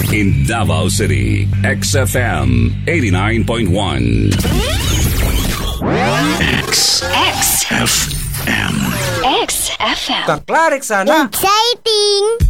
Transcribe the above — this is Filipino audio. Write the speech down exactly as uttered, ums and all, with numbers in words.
In Davao City, X F M eighty-nine point one. X. X. F M. X F M. Kaklarik sana. Exciting!